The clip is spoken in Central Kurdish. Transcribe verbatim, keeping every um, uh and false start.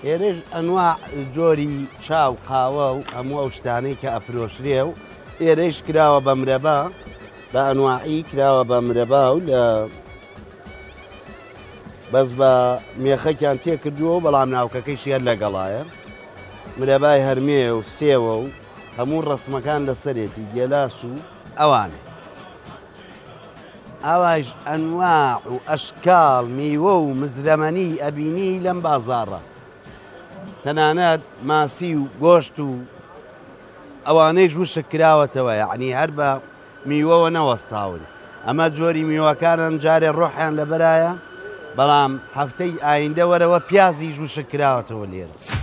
ئێرەش ئەنواع جۆری چاو قاوە و هەموو ئەو شتانەی کە ئەفرۆشرێ و ئێرەش کراوە بە مرەبا بە ئەنواعی کراوە بە مرەبا و لە بەس بە مێخەکیان تێکردووە بەڵام ناوکەکەی شێر لەگەڵایە مرەبای هەرمێ و سێوە و هەموو ڕسمەکان لەسەرێتی گێلاس و ئەوانە ئاواش ئەنواع و ئەشکاڵ میوە و مزرەمەنی ئەبینی لەم بازاڕە تەنانەت ماسی و گۆشت و ئەوانەیش وشک کراوەتەوە یعنی هەر بە میوەوە نەوەستاون ئەمە جۆری میوەکانن جارێ ڕۆحیان لەبەرایە بەڵام هەفتەی ئایندە وەرەوە پیازیش وشک کراوەتەوە لێرە